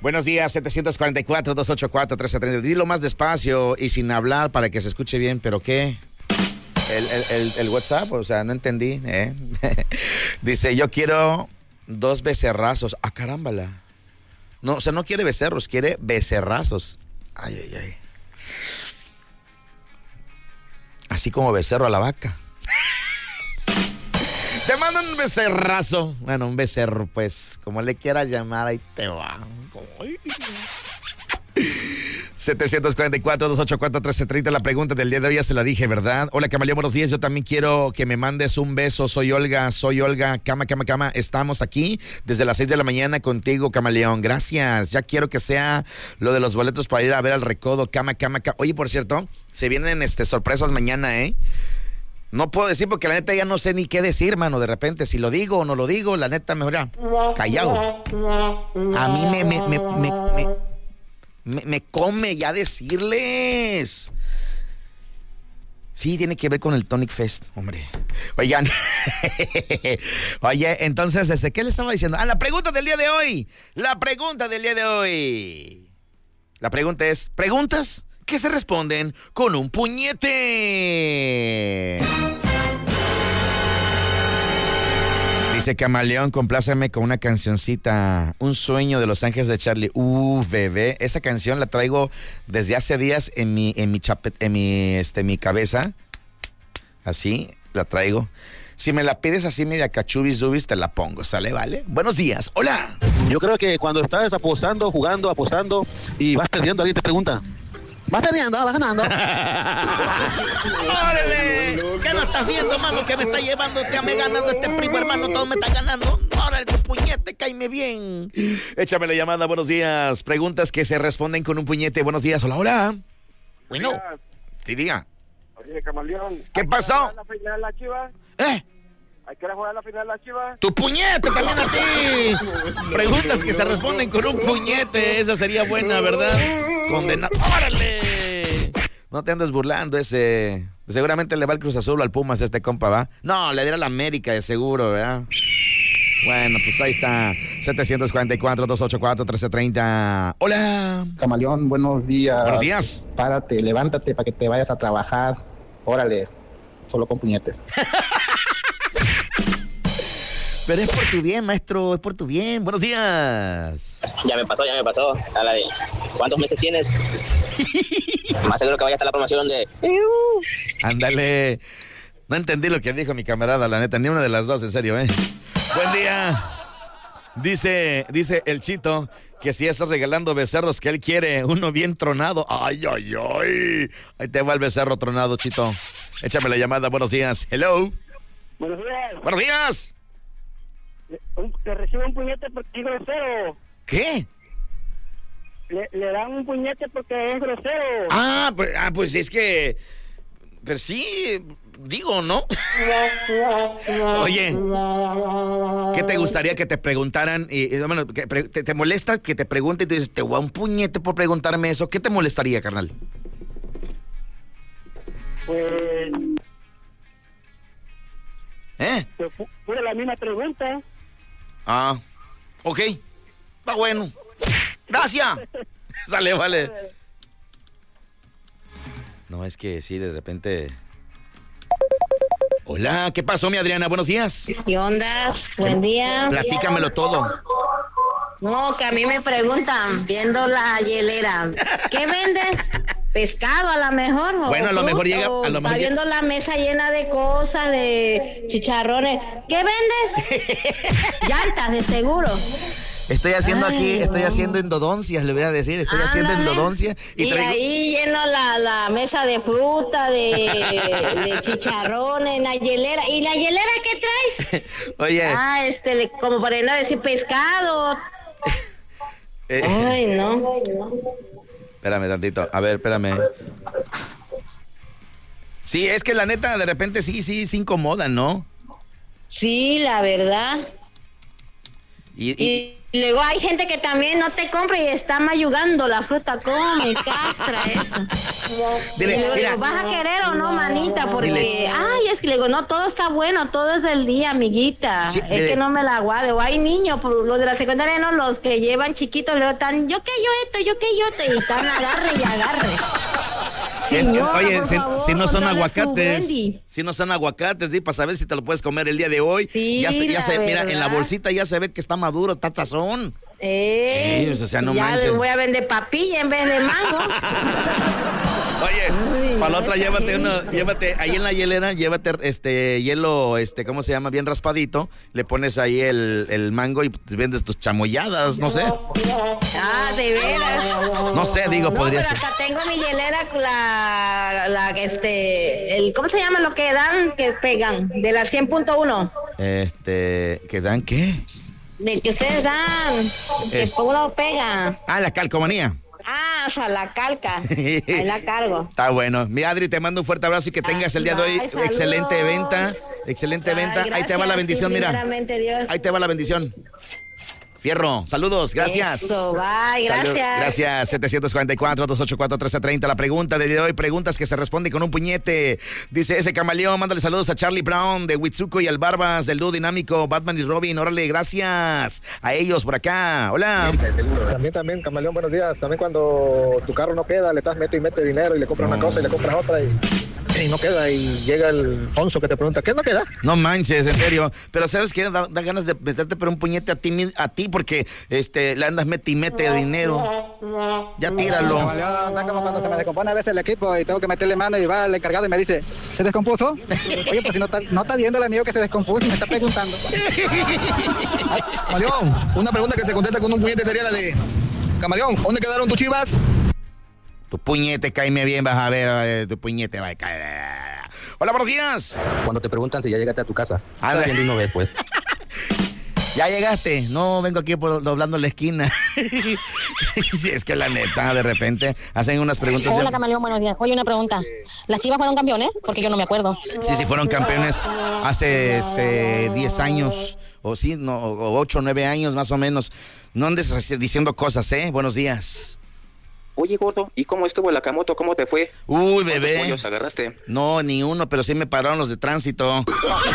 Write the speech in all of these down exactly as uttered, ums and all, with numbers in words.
Buenos días, setecientos cuarenta y cuatro, doscientos ochenta y cuatro, trece treinta. Dilo más despacio y sin hablar para que se escuche bien, ¿pero qué? El, el, el, el WhatsApp, o sea, no entendí, ¿eh? Dice, yo quiero dos becerrazos. Ah, carámbala. No, o sea, no quiere becerros, quiere becerrazos. Ay, ay, ay. Así como becerro a la vaca. Te mando un becerrazo. Bueno, un becerro, pues, como le quieras llamar, ahí te va. setecientos cuarenta y cuatro, doscientos ochenta y cuatro, trece treinta. La pregunta del día de hoy ya se la dije, ¿verdad? Hola, Camaleón, buenos días. Yo también quiero que me mandes un beso. Soy Olga, soy Olga. Cama, cama, cama. Estamos aquí desde las seis de la mañana contigo, Camaleón. Gracias. Ya quiero que sea lo de los boletos para ir a ver al Recodo. Cama, cama, cama. Oye, por cierto, se vienen este, sorpresas mañana, ¿eh? No puedo decir porque la neta ya no sé ni qué decir, mano. De repente, si lo digo o no lo digo, la neta mejor ya. Callado. A mí me, me, me, me, me, me, me come ya decirles. Sí, tiene que ver con el Tonic Fest, hombre. Oigan. Oye, entonces, este, ¿qué le estaba diciendo? Ah, la pregunta del día de hoy. La pregunta del día de hoy. La pregunta es, ¿preguntas que se responden con un puñete? Dice Camaleón, compláceme con una cancioncita, Un sueño de Los Ángeles de Charlie. Uh, bebé, esa canción la traigo desde hace días en mi, en mi chapet, en mi, este, mi cabeza. Así, la traigo. Si me la pides así media cachubis dubis, te la pongo, ¿sale? ¿Vale? Buenos días, hola. Yo creo que cuando estás apostando, jugando, apostando y vas perdiendo, alguien te pregunta, ¿vas perdiendo? ¿Vas ganando? ¡Órale! ¿Qué no estás viendo, mano? Que me está llevando, que me ganando este primo, hermano, todo me está ganando. ¡Órale, tu puñete, cáeme bien! Échame la llamada, buenos días. Preguntas que se responden con un puñete. Buenos días, hola, hola. Bueno, sí, diga. Oye, Camaleón. ¿Qué pasó? ¿Hay que jugar la final de la Chivas? ¿Eh? ¿Hay que jugar la final de la Chivas? ¡Tu puñete también a ti! Preguntas que se responden con un puñete. Esa sería buena, ¿verdad? Condenado. ¡Órale! No te andes burlando ese. Seguramente le va el Cruz Azul o al Pumas este compa, ¿va? No, le dirá a la América de seguro, ¿verdad? Bueno, pues ahí está. setecientos cuarenta y cuatro, doscientos ochenta y cuatro, trece treinta. ¡Hola! Camaleón, buenos días. Buenos días. Párate, levántate para que te vayas a trabajar. Órale, solo con puñetes. Pero es por tu bien, maestro, es por tu bien. Buenos días. Ya me pasó, ya me pasó. A la de, ¿cuántos meses tienes? Más seguro que vaya hasta la promoción de... Ándale. No entendí lo que dijo mi camarada, la neta. Ni una de las dos, en serio, ¿eh? Buen día. Dice, dice el Chito que si estás regalando becerros que él quiere, uno bien tronado. Ay, ay, ay. Ahí te va el becerro tronado, Chito. Échame la llamada. Buenos días. Hello. Buenos días. Buenos días. Te recibe un puñete porque es grosero. ¿Qué? Le, le dan un puñete porque es grosero. Ah, pues, ah, pues es que... Pero sí, digo, ¿no? Oye, ¿qué te gustaría que te preguntaran? Y, y, bueno, que, te, ¿Te molesta que te pregunte y tú dices, te voy a un puñete por preguntarme eso? ¿Qué te molestaría, carnal? Pues... ¿Eh? Pues fue la misma pregunta. Ah, ok. Va bueno. Gracias. Sale, vale. No, es que sí, de repente... Hola, ¿qué pasó, mi Adriana? Buenos días. ¿Qué onda? Buen día. Platícamelo todo. No, que a mí me preguntan, viendo la hielera, ¿qué vendes? Pescado a lo mejor. Bueno, a lo mejor llega, a lo mejor está viendo la mesa llena de cosas, de chicharrones. ¿Qué vendes? Llantas, de seguro. Estoy haciendo Ay, aquí, estoy no. haciendo endodoncias, le voy a decir, estoy Ándale. haciendo endodoncias. Y, Y, traigo... ahí lleno la, la mesa de fruta, de, de chicharrones, la hielera. ¿Y la hielera qué traes? Oye. Ah, este, como para no decir pescado. Eh, Ay, no. Espérame tantito, a ver, espérame. Sí, es que la neta, de repente sí, sí, se incomoda, ¿no? Sí, la verdad. Y, y, Y luego hay gente que también no te compra y está mayugando la fruta. ¿Cómo me castra eso? Dile, Y luego mira. digo, ¿vas a querer o no, manita? Porque, Dile. ay, es que le digo, no, todo está bueno, todo es del día, amiguita. Sí, es dile. que no me la aguade. O hay niños, por los de la secundaria, no, los que llevan chiquitos, luego están, yo que yo esto, yo que yo esto, y están agarre y agarre. Es que, Señora, oye, por si, favor, si no son controle su aguacates, Wendy. si no son aguacates, ¿sí? Para saber si te lo puedes comer el día de hoy. Sí, ya se, ya la se mira, en la verdad. bolsita ya se ve que está maduro, está sazón. Eh, Sí, o sea, no ya manches. le voy a vender papilla en vez de mango. Oye, Uy, para la otra esa llévate gente. uno, llévate ahí en la hielera, llévate este hielo, este, ¿cómo se llama? Bien raspadito, le pones ahí el, el mango y vendes tus chamoyadas, no sé. Ah, de veras. No sé, digo, No, podría pero ser. acá tengo mi hielera, la, la, este, el, ¿cómo se llama lo que dan, que pegan? De la cien punto uno. Este, ¿que dan qué? De que ustedes dan, que Es- uno pega. Ah, la calcomanía. Ah, o sea, la calca. Ahí la cargo. Está bueno. Mi Adri, te mando un fuerte abrazo y que tengas el día de hoy Ay, saludos. excelente venta. Excelente Ay, venta. Ahí te va la gracias, bendición, sí, mira. primeramente, Dios. Ahí te va la bendición. Fierro, saludos, gracias. Eso, bye, Salud, gracias. gracias, setecientos cuarenta y cuatro, doscientos ochenta y cuatro, trece treinta. La pregunta del día de hoy, preguntas que se responden con un puñete. Dice ese camaleón, mándale saludos a Charlie Brown de Witsuko y al Barbas del dúo dinámico, Batman y Robin. Órale, gracias a ellos por acá. Hola. También, también, camaleón, buenos días. También cuando tu carro no queda, le estás mete y mete dinero y le compras No. una cosa y le compras otra y, y no queda. Y llega el Fonso que te pregunta, ¿qué no queda? No manches, en serio. Pero ¿sabes qué? Da, da ganas de meterte pero un puñete a ti, mi- a ti porque este, le andas mete y mete de dinero. Ya tíralo. Camaleón, está como cuando se me descompone a veces el equipo y tengo que meterle mano y va el encargado y me dice, ¿se descompuso? Oye, pues si no está, no está viendo el amigo que se descompuso y me está preguntando. Ay, Camaleón, una pregunta que se contesta con un puñete sería la de Camaleón, ¿dónde quedaron tus chivas? Tu puñete, cáeme bien, vas a ver, eh, tu puñete va a caer. Hola, buenos días. Cuando te preguntan si ya llegaste a tu casa, Ah, estás viendo y no ves, pues. Ya llegaste. No, vengo aquí por, doblando la esquina. Sí, es que la neta, de repente hacen unas preguntas. Hola, de- Camaleón, buenos días. Oye, una pregunta. ¿Las Chivas fueron campeones? Porque yo no me acuerdo. Sí, sí, fueron campeones hace este diez años, o sí, no, o ocho, nueve años más o menos. No andes así diciendo cosas, ¿eh? Buenos días. Oye, gordo, ¿y cómo estuvo el Akamoto? ¿Cómo te fue? Uy, ¿Cuántos bebé. pollos agarraste? No, ni uno, pero sí me pararon los de tránsito.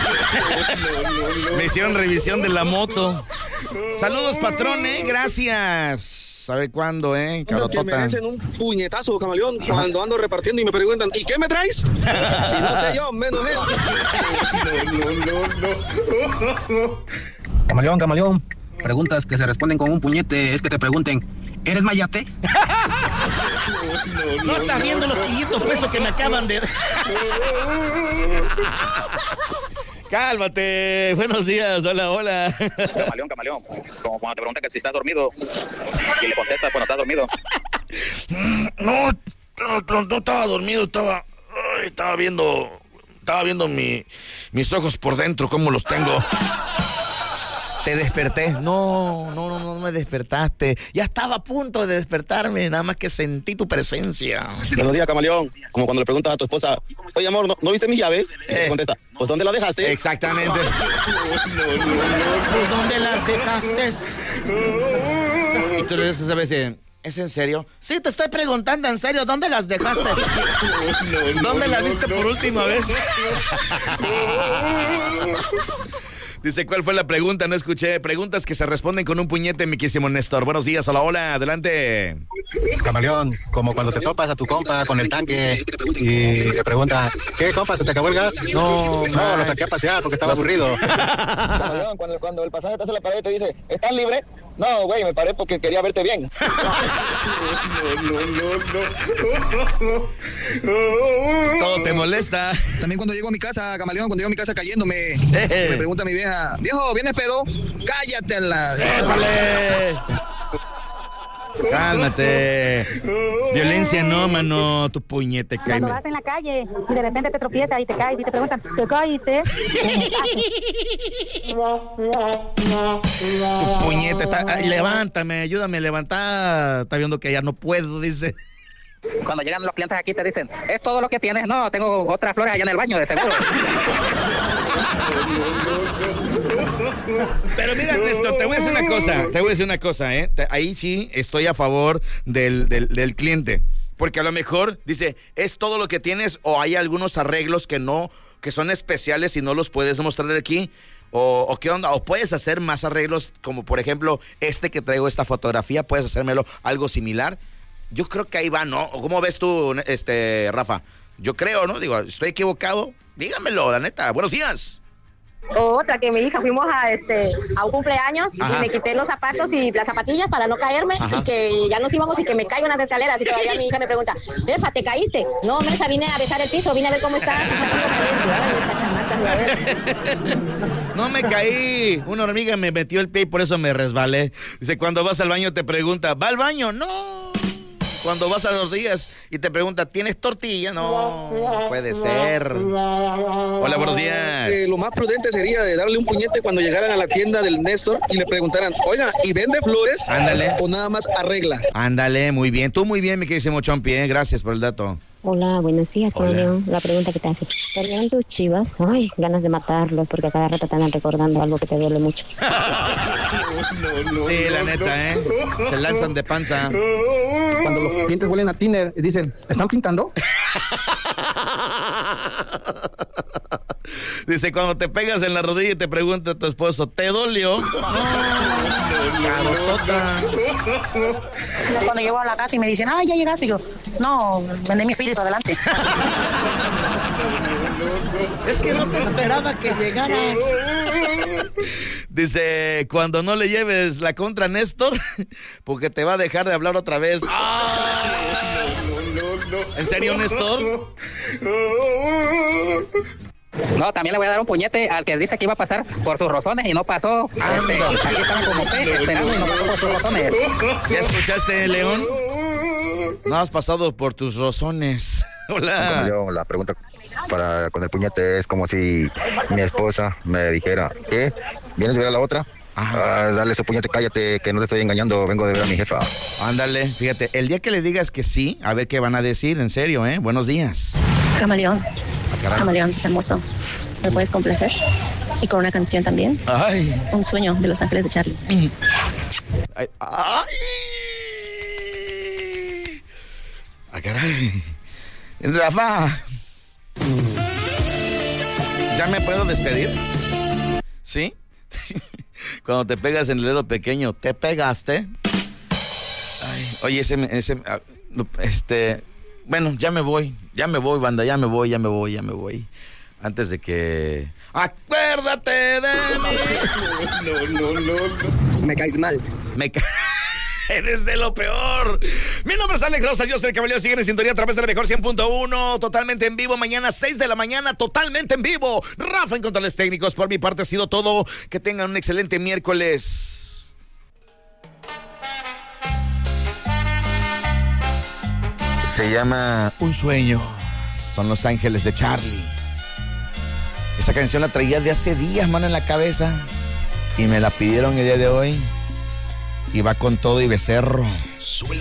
Me hicieron revisión de la moto. Saludos, patrón, ¿eh? Gracias. A ver cuándo, ¿eh? Que me Carotota. hacen un puñetazo, camaleón, cuando ando repartiendo y me preguntan, ¿y qué me traes? Si no sé yo, menos él. Camaleón, Camaleón, preguntas que se responden con un puñete es que te pregunten, ¿eres mayate? No estás viendo los quinientos pesos que me acaban de... Cálmate. Buenos días. Hola, hola. Camaleón, camaleón. Como cuando te preguntan que si estás dormido y le contestas cuando estás dormido. No, no, no, no estaba dormido, estaba... ay, estaba viendo... Estaba viendo mi, mis ojos por dentro, cómo los tengo. Te desperté. No, no, no, no me despertaste. Ya estaba a punto de despertarme, nada más que sentí tu presencia. Buenos días, camaleón. Como cuando le preguntas a tu esposa, oye, amor, ¿no, ¿no viste mis llaves? Y Eh. te contesta, pues ¿dónde las dejaste? Exactamente. Pues ¿dónde las dejaste? Y tú le dices a veces, ¿es en serio? Sí, te estoy preguntando en serio, ¿dónde las dejaste? ¿Dónde la viste por última vez? Dice, ¿cuál fue la pregunta? No escuché. Preguntas que se responden con un puñete, mi quísimo Néstor. Buenos días, hola, hola, adelante. Camaleón, como cuando te topas a tu compa con el tanque y te pregunta, ¿qué compa, se te acabó el gas? No, no, lo saqué a pasear porque estaba aburrido. Camaleón, cuando, cuando el pasaje te hace la pared y te dice, ¿estás libre? No, güey, me paré porque quería verte bien. Todo te molesta. También cuando llego a mi casa, Camaleón, cuando llego a mi casa cayéndome, me pregunta mi vieja, viejo, ¿vienes pedo? Cállate a la... ¡Épale! Cálmate. Violencia no, mano. Tu puñete, Cuando caime. vas en la calle y de repente te tropiezas y te caes y te preguntan, ¿te caíste? Tu puñete está... ay, levántame, ayúdame a levantar. Está viendo que ya no puedo, dice. Cuando llegan los clientes aquí te dicen, ¿es todo lo que tienes? No, tengo otras flores allá en el baño, de seguro. Pero mira, Ernesto, te voy a decir una cosa, te voy a decir una cosa, ¿eh? Ahí sí estoy a favor del, del, del cliente. Porque a lo mejor, dice, es todo lo que tienes o hay algunos arreglos que no, que son especiales y no los puedes mostrar aquí. O, o qué onda, o puedes hacer más arreglos, como por ejemplo, este que traigo, esta fotografía, puedes hacérmelo algo similar. Yo creo que ahí va, ¿no? ¿Cómo ves tú, este, Rafa? Yo creo, ¿no? Digo, ¿estoy equivocado? Dígamelo, la neta. Buenos días. Otra que mi hija, fuimos a este a un cumpleaños. Ajá. Y me quité los zapatos y las zapatillas para no caerme. Ajá. Y que ya nos íbamos y que me caigo en las escaleras y todavía mi hija me pregunta, Befa, ¿te caíste? No, Mesa, vine a besar el piso, vine a ver cómo estás. No me caí, una hormiga me metió el pie y por eso me resbalé. Dice, cuando vas al baño te pregunta, ¿va al baño? No. Cuando vas a los días y te pregunta, ¿tienes tortilla? No, no puede ser. Hola, buenos días. Eh, lo más prudente sería de darle un puñete cuando llegaran a la tienda del Néstor y le preguntaran, oiga, ¿y vende flores? Ándale. ¿O nada más arregla? Ándale, muy bien. Tú muy bien, mi queridísimo Chompi, ¿eh? Gracias por el dato. Hola, buenos días, Hola. La pregunta que te hace, ¿perdieron tus chivas? Ay, ganas de matarlos porque a cada rato te andan recordando algo que te duele mucho. no, no, sí, la neta, ¿eh? Se lanzan de panza. Cuando los clientes huelen a tiner y dicen, ¿están pintando? Dice, cuando te pegas en la rodilla y te pregunta a tu esposo, ¿te dolió? Carotota. Cuando llego a la casa y me dicen, ah, ya llegaste, y yo, no, vendé mi espíritu adelante. Es que no te esperaba que llegaras. Dice, cuando no le lleves la contra a Néstor, porque te va a dejar de hablar otra vez. ¡Ah! No, no, no, no. ¿En serio, Néstor? No, también le voy a dar un puñete al que dice que iba a pasar por sus razones y no pasó. Este, aquí están como pe esperando y no pasó por sus razones. ¿Ya escuchaste, León? No has pasado por tus razones. Hola. Yo, la pregunta para con el puñete es como si mi esposa me dijera, ¿qué? ¿Vienes a ver a la otra? Ah, dale ese puñete, cállate, que no te estoy engañando, vengo de ver a mi jefa. Ándale, fíjate, el día que le digas que sí, a ver qué van a decir, en serio, ¿eh? Buenos días. Camaleón, Ah, Camaleón, hermoso. ¿Me puedes complacer? Y con una canción también. Ay. Un sueño de Los Ángeles de Charlie. Ay. Ay. Ah, caray. Rafa. ¿Ya me puedo despedir? ¿Sí? Cuando te pegas en el dedo pequeño, ¿te pegaste? Ay, oye, ese, ese, este, bueno, ya me voy, ya me voy, banda, ya me voy, ya me voy, ya me voy. Antes de que... ¡Acuérdate de mí! No, no, no, no. Me caes mal. Me caes... Eres de lo peor. Mi nombre es Alex Rosa, yo soy el Caballero. Siguen en sintonía a través de la mejor cien punto uno, totalmente en vivo. Mañana seis de la mañana, totalmente en vivo. Rafa en controles técnicos. Por mi parte ha sido todo. Que tengan un excelente miércoles. Se llama Un Sueño. Son Los Ángeles de Charlie. Esa canción la traía de hace días, mano, en la cabeza. Y me la pidieron el día de hoy. Y va con todo y becerro.